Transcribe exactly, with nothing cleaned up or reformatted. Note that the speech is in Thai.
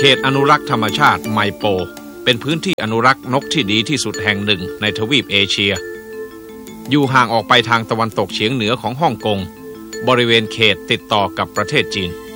ขตอนุรักษ์ธรรมชาติไมโปเป็นพื้นที่อนุรักษ์นกที่ดีที่สุดแห่งหนึ่งในทวีปเอเชียอยู่ห่างออกไปทางตะวันตกเฉียงเหนือของฮ่องกงบริเวณเขตติดต่อกับประเทศจีน